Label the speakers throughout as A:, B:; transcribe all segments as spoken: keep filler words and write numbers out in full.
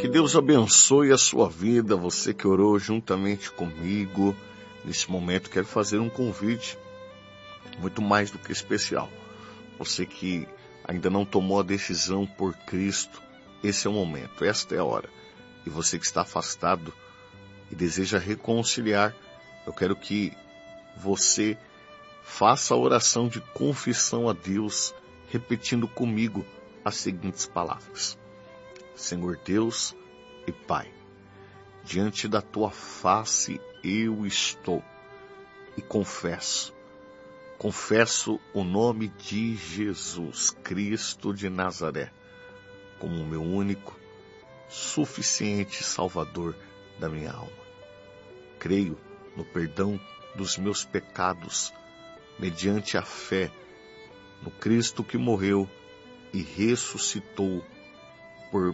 A: Que Deus abençoe a sua vida, você que orou juntamente comigo. Nesse momento quero fazer um convite muito mais do que especial. Você que ainda não tomou a decisão por Cristo, esse é o momento, esta é a hora. E você que está afastado e deseja reconciliar, eu quero que você faça a oração de confissão a Deus, repetindo comigo as seguintes palavras. Senhor Deus e Pai, diante da tua face eu estou e confesso, confesso o nome de Jesus Cristo de Nazaré como o meu único, suficiente Salvador da minha alma. Creio no perdão dos meus pecados mediante a fé no Cristo que morreu e ressuscitou por,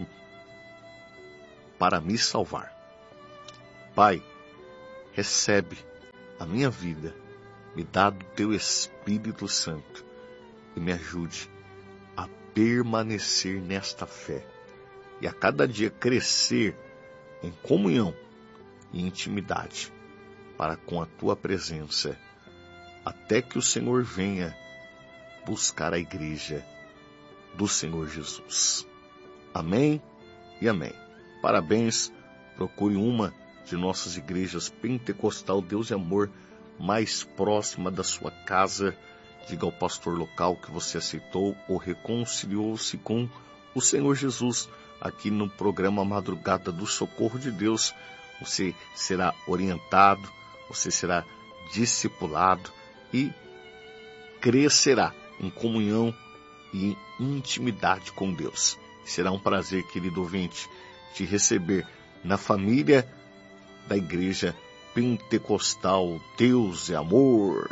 A: para me salvar. Pai, recebe a minha vida, me dá do teu Espírito Santo e me ajude a permanecer nesta fé e a cada dia crescer em comunhão e intimidade para com a tua presença, até que o Senhor venha buscar a igreja do Senhor Jesus. Amém e amém. Parabéns, procure uma de nossas igrejas pentecostal Deus e Amor mais próxima da sua casa. Diga ao pastor local que você aceitou ou reconciliou-se com o Senhor Jesus. Aqui no programa Madrugada do Socorro de Deus, você será orientado, você será discipulado e crescerá em comunhão e em intimidade com Deus. Será um prazer, querido ouvinte, te receber na família da Igreja Pentecostal Deus e Amor.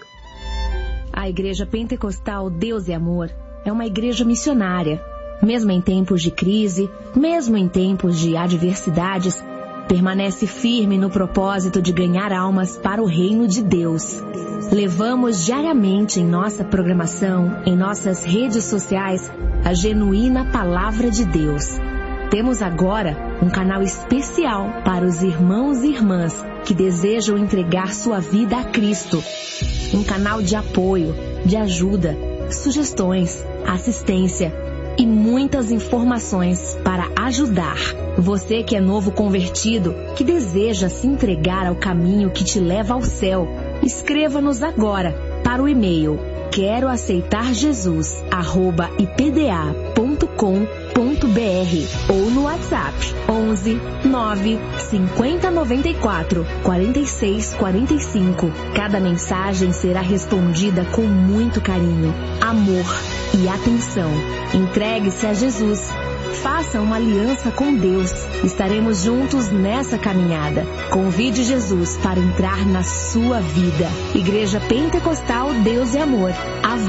B: A Igreja Pentecostal Deus e Amor é uma igreja missionária. Mesmo em tempos de crise, mesmo em tempos de adversidades, permanece firme no propósito de ganhar almas para o reino de Deus. Levamos diariamente em nossa programação, em nossas redes sociais, a genuína Palavra de Deus. Temos agora um canal especial para os irmãos e irmãs que desejam entregar sua vida a Cristo. Um canal de apoio, de ajuda, sugestões, assistência e muitas informações para ajudar. Você que é novo convertido, que deseja se entregar ao caminho que te leva ao céu, escreva-nos agora para o e-mail quero aceitar Jesus arroba i p d a ponto com ponto b r ou no WhatsApp onze nove cinquenta noventa e quatro quarenta e seis quarenta e cinco. Cada mensagem será respondida com muito carinho, amor e atenção. Entregue-se a Jesus. Faça uma aliança com Deus. Estaremos juntos nessa caminhada. Convide Jesus para entrar na sua vida. Igreja Pentecostal Deus e Amor. A